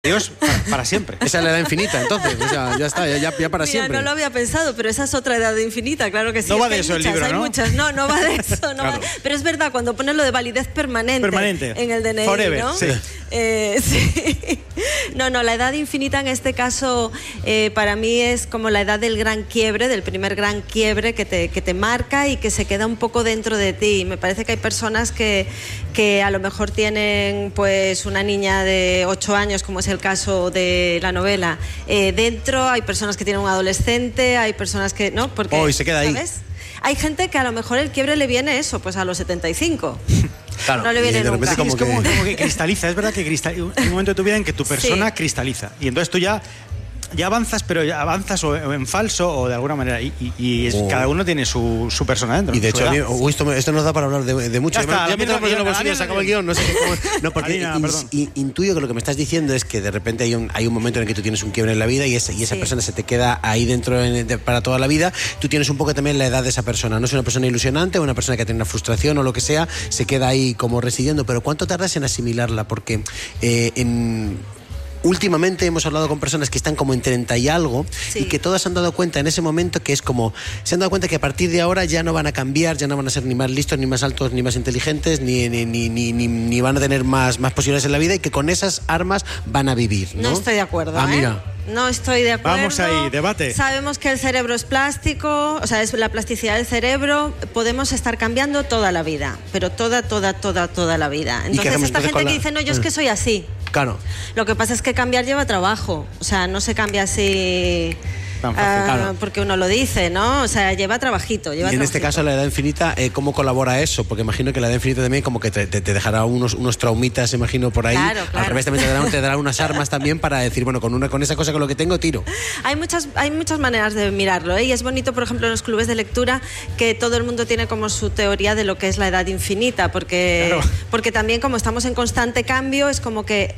Dios, para siempre. Esa es la edad infinita, entonces, o sea, ya está, ya para siempre. No lo había pensado, pero esa es otra edad infinita, claro que sí. No va de eso el libro, ¿no? Hay muchas, no va de eso. Claro. Pero es verdad, cuando pones lo de validez permanente en el DNI, Forever, ¿no? Sí. Sí. No, la edad infinita en este caso para mí es como la edad del gran quiebre, del primer gran quiebre que te marca y que se queda un poco dentro de ti. Me parece que hay personas que a lo mejor tienen pues una niña de 8 años, como es el caso de la novela, dentro, hay personas que tienen un adolescente, hay personas que no, porque hoy se queda ahí. ¿sabes? Hay gente que a lo mejor el quiebre le viene eso, pues a los 75. Claro, no le viene nunca. Sí, es como que cristaliza, es verdad que hay un momento de tu vida en que tu persona cristaliza y entonces tú ya avanzas, pero ya avanzas o en falso o de alguna manera cada uno tiene su persona dentro. Y de hecho, esto nos da para hablar de mucho. Ya me tengo los bolsillos, se acaba el guión, no sé cómo. No, porque intuyo que lo que me estás diciendo es que de repente hay un momento en el que tú tienes un quiebre en la vida y esa persona se te queda ahí dentro para toda la vida. Tú tienes un poco también la edad de esa persona. No es una persona ilusionante o una persona que tiene una frustración o lo que sea, se queda ahí como residiendo. Pero ¿cuánto tardas en asimilarla? Porque últimamente hemos hablado con personas que están como en 30 y algo y que todas han dado cuenta en ese momento que es como, se han dado cuenta que a partir de ahora ya no van a cambiar, ya no van a ser ni más listos, ni más altos, ni más inteligentes, ni van a tener más posibilidades en la vida y que con esas armas van a vivir, ¿no? No estoy de acuerdo, mira. No estoy de acuerdo. Vamos ahí, debate. Sabemos que el cerebro es plástico, o sea, es la plasticidad del cerebro. Podemos estar cambiando toda la vida, pero toda la vida. Entonces, esta gente que dice, no, yo es que soy así. Claro. Lo que pasa es que cambiar lleva trabajo. O sea, no se cambia así porque uno lo dice, ¿no? O sea, lleva trabajito. Y en este caso, la edad infinita, ¿cómo colabora eso? Porque imagino que la edad infinita también como que te dejará unos traumitas, imagino, por ahí. Claro. Al revés, también te dará unas armas también para decir, bueno, con esa cosa con lo que tengo, tiro. Hay muchas maneras de mirarlo, ¿eh? Y es bonito, por ejemplo, en los clubes de lectura que todo el mundo tiene como su teoría de lo que es la edad infinita, porque también como estamos en constante cambio, es como que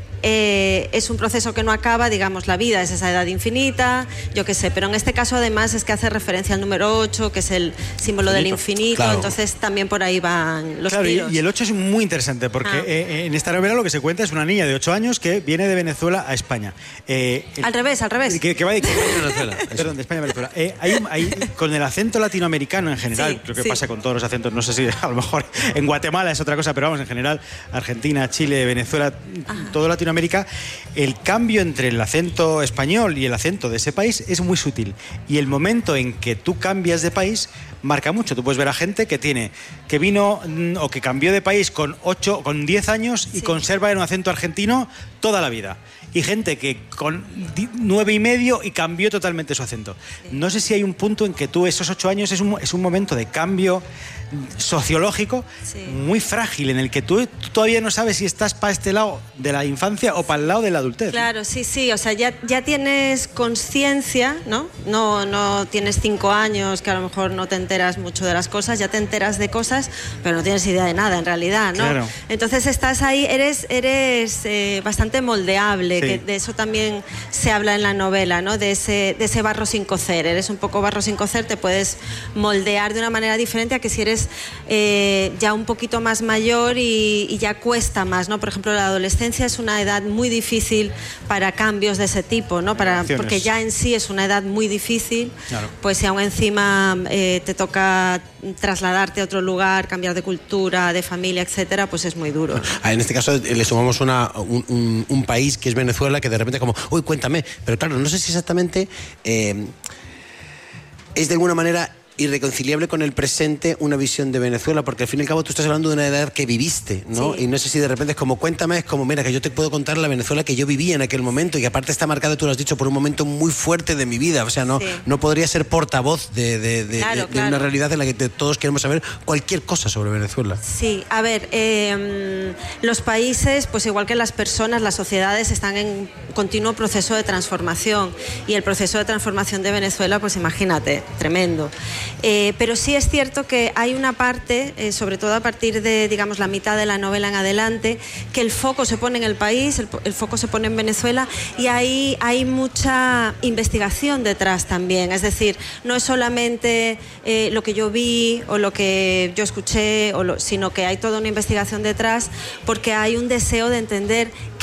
es un proceso que no acaba, digamos, la vida es esa edad infinita, yo qué sé, pero en este caso además es que hace referencia al número 8, que es el símbolo del infinito, claro. Entonces también por ahí van los tiros. Y el 8 es muy interesante porque en esta novela lo que se cuenta es una niña de 8 años que viene de Venezuela a España. Al revés. Que va de Venezuela. Perdón, de España a Venezuela. Hay, con el acento latinoamericano en general, creo que pasa con todos los acentos, no sé si a lo mejor en Guatemala es otra cosa, pero vamos, en general, Argentina, Chile, Venezuela, todo Latinoamérica, el cambio entre el acento español y el acento de ese país es muy sutil. Y el momento en que tú cambias de país marca mucho. Tú puedes ver a gente que vino o que cambió de país con 10 años y conserva un acento argentino toda la vida. Y gente que con 9 y medio y cambió totalmente su acento. No sé si hay un punto en que tú, esos 8 años, es un momento de cambio sociológico muy frágil, en el que tú todavía no sabes si estás para este lado de la infancia o para el lado de la adultez. Claro, sí, o sea, ya tienes conciencia, ¿no? No tienes 5 años, que a lo mejor no te enteras mucho de las cosas, ya te enteras de cosas, pero no tienes idea de nada, en realidad, ¿no? Claro. Entonces estás ahí, eres bastante moldeable, que de eso también se habla en la novela, ¿no? De ese barro sin cocer, eres un poco barro sin cocer, te puedes moldear de una manera diferente a que si eres ya un poquito más mayor y ya cuesta más, ¿no? Por ejemplo, la adolescencia es una edad muy difícil para cambios de ese tipo, ¿no? Porque ya en sí es una edad muy difícil, claro. Pues si aún encima te toca trasladarte a otro lugar, cambiar de cultura, de familia, etcétera, pues es muy duro, ¿no? En este caso le sumamos un país que es Venezuela, que de repente como, uy, cuéntame, pero claro, no sé si exactamente es de alguna manera irreconciliable con el presente una visión de Venezuela, porque al fin y al cabo tú estás hablando de una edad que viviste, ¿no? Sí. Y no sé si de repente es como, cuéntame, es como, mira, que yo te puedo contar la Venezuela que yo viví en aquel momento y aparte está marcada, tú lo has dicho, por un momento muy fuerte de mi vida, o sea, no podría ser portavoz de una realidad en la que todos queremos saber cualquier cosa sobre Venezuela. Sí, a ver, los países, pues igual que las personas, las sociedades están en continuo proceso de transformación y el proceso de transformación de Venezuela, pues imagínate, tremendo. Pero sí es cierto que hay una parte, sobre todo a partir de, digamos, la mitad de la novela en adelante, que el foco se pone en el país, el foco se pone en Venezuela y ahí hay mucha investigación detrás también. Es decir, no es solamente lo que yo vi o lo que yo escuché, sino que hay toda una investigación detrás porque hay un deseo de entender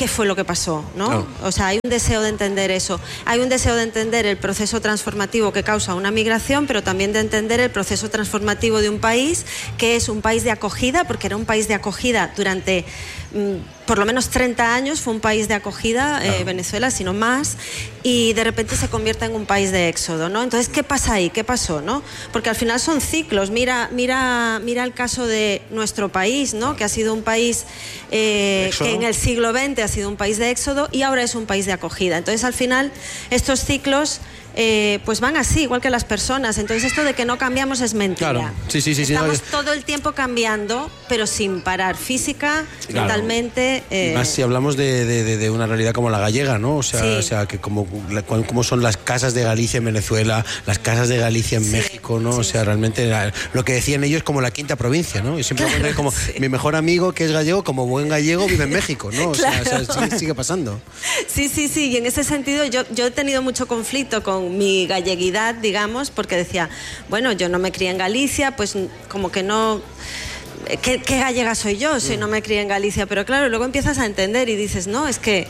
qué fue lo que pasó, ¿no? Claro. O sea, hay un deseo de entender eso. Hay un deseo de entender el proceso transformativo que causa una migración, pero también de entender el proceso transformativo de un país que es un país de acogida, porque era un país de acogida durante por lo menos 30 años, fue un país de acogida, Venezuela, sino más, y de repente se convierte en un país de éxodo, ¿no? Entonces, ¿qué pasa ahí? ¿Qué pasó, no? Porque al final son ciclos. Mira el caso de nuestro país, ¿no? Que ha sido un país que en el siglo XX ha sido un país de éxodo y ahora es un país de acogida. Entonces, al final, estos ciclos pues van así, igual que las personas. Entonces esto de que no cambiamos es mentira. Claro. Sí. Estamos todo el tiempo cambiando, pero sin parar, física, mentalmente. Más si hablamos de una realidad como la gallega, ¿no? O sea que como son las casas de Galicia en Venezuela, las casas de Galicia en México, ¿no? O sea, realmente lo que decían ellos como la quinta provincia, ¿no? Yo siempre voy a poner como mi mejor amigo que es gallego, como buen gallego vive en México, ¿no? O sea, sigue pasando. Sí, y en ese sentido yo he tenido mucho conflicto con mi galleguidad, digamos, porque decía, bueno, yo no me crié en Galicia, pues como que no... ¿Qué gallega soy yo si no me crié en Galicia? Pero claro, luego empiezas a entender y dices, no, es que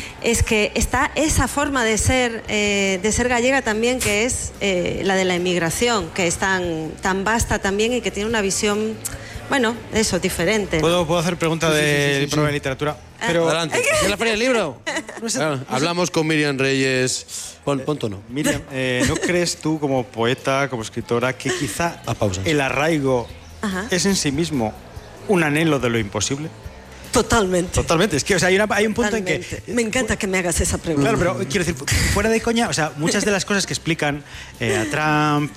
está esa forma de ser gallega también, que es la de la emigración, que es tan vasta también y que tiene una visión, bueno, eso, diferente. ¿Puedo hacer pregunta de prueba de literatura? Pero adelante. ¿Es la feria del libro? Hablamos con Miriam Reyes. Pon tono. Miriam, ¿no crees tú como poeta, como escritora, que quizá el arraigo es en sí mismo un anhelo de lo imposible? Totalmente. Es que, o sea, hay un punto en que... Me encanta que me hagas esa pregunta. Claro, pero quiero decir, fuera de coña, o sea, muchas de las cosas que explican a Trump,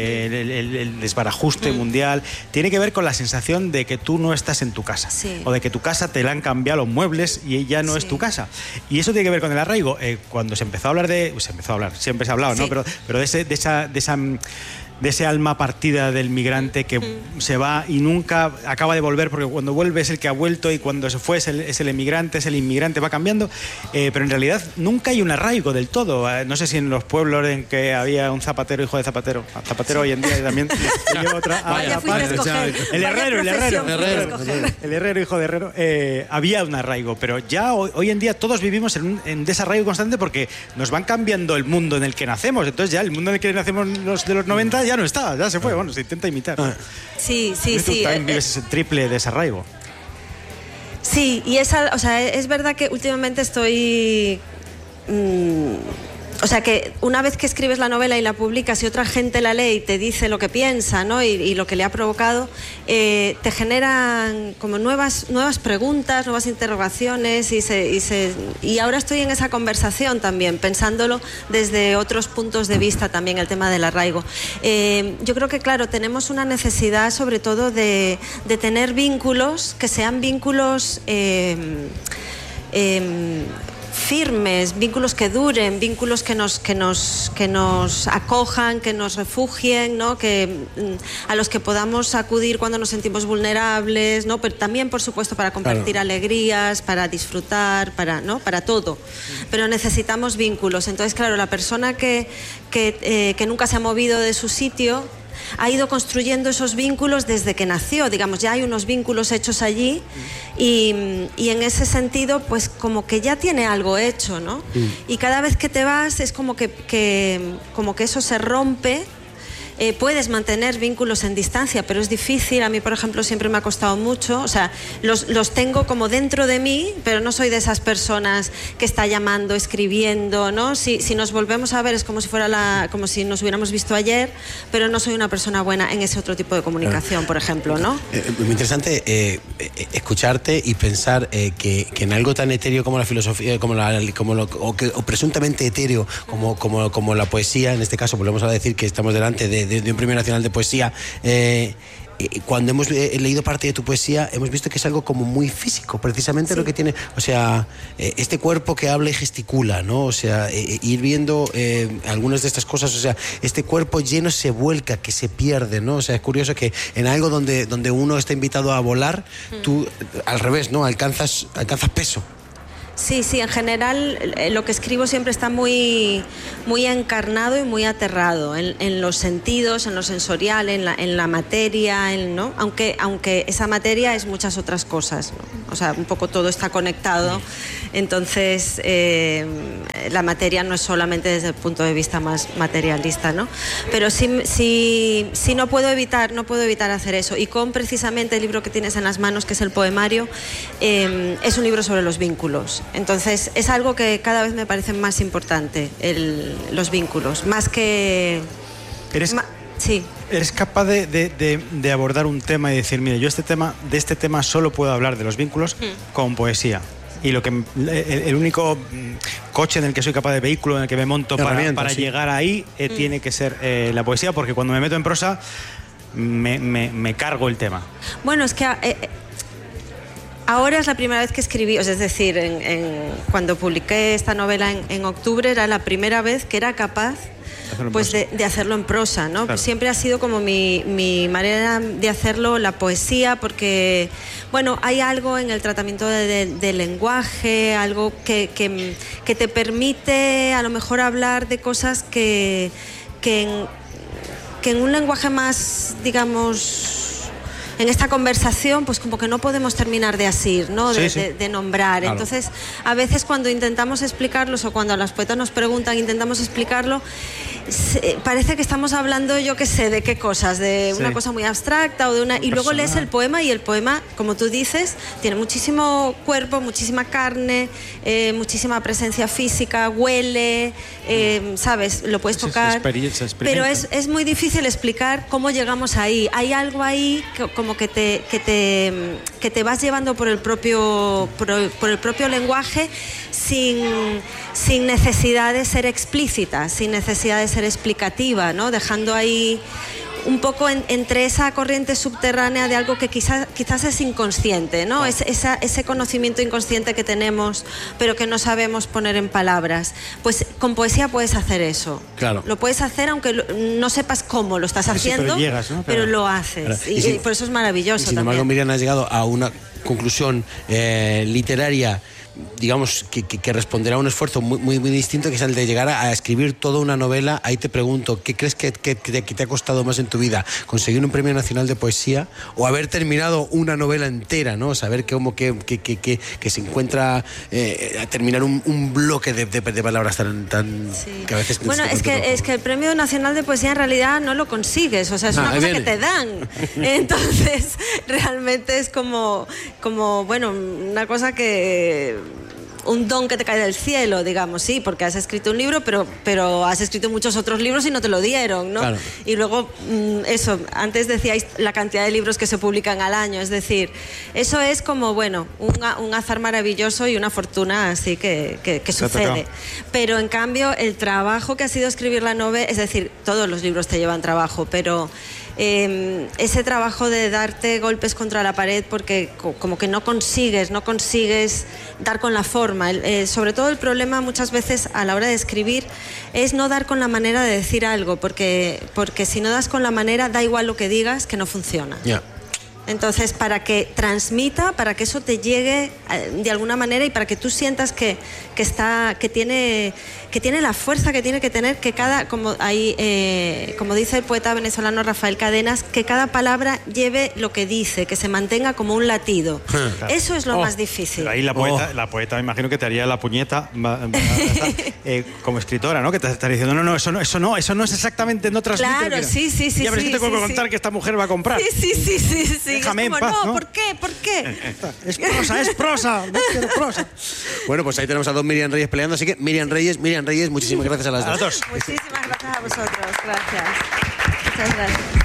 el desbarajuste mundial, tiene que ver con la sensación de que tú no estás en tu casa. Sí. O de que tu casa te la han cambiado los muebles y ya no es tu casa. Y eso tiene que ver con el arraigo. Cuando se empezó a hablar siempre se ha hablado, ¿no? Pero de ese alma partida del migrante que se va y nunca acaba de volver, porque cuando vuelve es el que ha vuelto y cuando se fue es el emigrante, es el inmigrante, va cambiando, pero en realidad nunca hay un arraigo del todo. No sé si en los pueblos en que había un zapatero, hijo de zapatero, hoy en día también lleva otra... El herrero, hijo de herrero, había un arraigo, pero ya hoy en día todos vivimos en desarraigo constante porque nos van cambiando el mundo en el que nacemos. Entonces ya el mundo en el que nacemos los de los 90 ya no está, ya se fue, bueno, se intenta imitar. Sí. Tú también vives ese triple desarraigo. Sí, y es verdad que últimamente estoy... O sea, que una vez que escribes la novela y la publicas y otra gente la lee y te dice lo que piensa, ¿no? y lo que le ha provocado, te generan como nuevas preguntas, nuevas interrogaciones y ahora estoy en esa conversación también, pensándolo desde otros puntos de vista también, el tema del arraigo. Yo creo que, claro, tenemos una necesidad sobre todo de tener vínculos que sean vínculos... firmes, vínculos que duren, vínculos que nos acojan, que nos refugien, ¿no? A los que podamos acudir cuando nos sentimos vulnerables, ¿no? Pero también, por supuesto, para compartir alegrías, para disfrutar, para todo. Pero necesitamos vínculos. Entonces, claro, la persona que nunca se ha movido de su sitio ha ido construyendo esos vínculos desde que nació, digamos, ya hay unos vínculos hechos allí y en ese sentido, pues como que ya tiene algo hecho, ¿no? Y cada vez que te vas es como que eso se rompe. Puedes mantener vínculos en distancia, pero es difícil. A mí, por ejemplo, siempre me ha costado mucho. O sea, los tengo como dentro de mí, pero no soy de esas personas que está llamando, escribiendo, ¿no? Si nos volvemos a ver es como si nos hubiéramos visto ayer, pero no soy una persona buena en ese otro tipo de comunicación, por ejemplo, ¿no? Muy interesante escucharte y pensar que en algo tan etéreo como la filosofía, o presuntamente etéreo como la poesía, en este caso volvemos a decir que estamos delante de un premio nacional de poesía, cuando hemos leído parte de tu poesía hemos visto que es algo como muy físico, precisamente lo que tiene, o sea, este cuerpo que habla y gesticula, ¿no? O sea, ir viendo algunas de estas cosas, o sea, este cuerpo lleno se vuelca, que se pierde, ¿no? O sea, es curioso que en algo donde uno está invitado a volar, tú al revés, ¿no? Alcanzas peso. Sí, en general lo que escribo siempre está muy, muy encarnado y muy aterrado en los sentidos, en lo sensorial, en la materia, ¿no? Aunque esa materia es muchas otras cosas, ¿no? o sea, un poco todo está conectado. Entonces, la materia no es solamente desde el punto de vista más materialista, ¿no? Pero sí no puedo evitar hacer eso. Y con precisamente el libro que tienes en las manos, que es el poemario, es un libro sobre los vínculos. Entonces, es algo que cada vez me parece más importante, los vínculos, más que... Sí. ¿Eres capaz de abordar un tema y decir, mira, yo de este tema solo puedo hablar de los vínculos con poesía? Y el único coche en el que soy capaz, de vehículo en el que me monto para llegar ahí, tiene que ser la poesía, porque cuando me meto en prosa me cargo el tema. Bueno, es que ahora es la primera vez que escribí, es decir, cuando publiqué esta novela en octubre, era la primera vez que era capaz pues de hacerlo en prosa, ¿no? Claro. Siempre ha sido como mi manera de hacerlo, la poesía, porque, bueno, hay algo en el tratamiento del lenguaje, algo que te permite a lo mejor hablar de cosas que en un lenguaje más, digamos... En esta conversación, pues como que no podemos terminar de asir, ¿no? De nombrar. Claro. Entonces, a veces cuando intentamos explicarlos o cuando las poetas nos preguntan, intentamos explicarlo, parece que estamos hablando, yo qué sé, de qué cosas, de una cosa muy abstracta o de una... Y luego lees el poema y el poema, como tú dices, tiene muchísimo cuerpo, muchísima carne, muchísima presencia física, huele, ¿sabes? Lo puedes tocar. Pero es muy difícil explicar cómo llegamos ahí. Hay algo ahí como que te vas llevando por el propio lenguaje sin necesidad de ser explícita, sin necesidad de ser explicativa, ¿no? Dejando ahí un poco entre esa corriente subterránea de algo que quizás es inconsciente, ¿no? Ese conocimiento inconsciente que tenemos, pero que no sabemos poner en palabras. Pues con poesía puedes hacer eso. Claro. Lo puedes hacer aunque no sepas cómo lo estás haciendo, pero llegas, ¿no? pero lo haces. Claro. Y por eso es maravilloso. Sin embargo, Miriam, has llegado a una conclusión literaria, digamos, que responderá a un esfuerzo muy distinto, que es el de llegar a escribir toda una novela. Ahí te pregunto, ¿qué crees que te ha costado más en tu vida? ¿Conseguir un premio nacional de poesía o haber terminado una novela entera, ¿no? Saber cómo que se encuentra a terminar un bloque de palabras tan sí. Que a veces... Bueno, es que el premio nacional de poesía en realidad no lo consigues, o sea, es una cosa que te dan. Entonces, realmente es como bueno, una cosa que... un don que te cae del cielo, digamos, sí, porque has escrito un libro, pero has escrito muchos otros libros y no te lo dieron, ¿no? Claro. Y luego, eso, antes decíais la cantidad de libros que se publican al año, es decir, eso es como, bueno, un azar maravilloso y una fortuna así que sucede. Pero en cambio, el trabajo que ha sido escribir la novela, es decir, todos los libros te llevan trabajo, pero... ese trabajo de darte golpes contra la pared porque como que no consigues dar con la forma, sobre todo el problema muchas veces a la hora de escribir es no dar con la manera de decir algo, porque si no das con la manera, da igual lo que digas, que no funciona. Entonces, para que transmita, para que eso te llegue de alguna manera y para que tú sientas que tiene la fuerza que tiene que tener, que como dice el poeta venezolano Rafael Cadenas, que cada palabra lleve lo que dice, que se mantenga como un latido. Claro. Eso es lo más difícil. Ahí la poeta me imagino que te haría la puñeta como escritora, ¿no? Que te estaría diciendo, no, eso no es exactamente, no transmite. Claro, sí. Ya ves que te tengo que contar que esta mujer va a comprar. Sí. Déjame en paz, ¿no? ¿Por qué? Es prosa, no quiero prosa. Bueno, pues ahí tenemos a dos Miriam Reyes peleando, así que Miriam Reyes, muchísimas gracias a las dos. Muchísimas gracias a vosotros, gracias. Muchas gracias.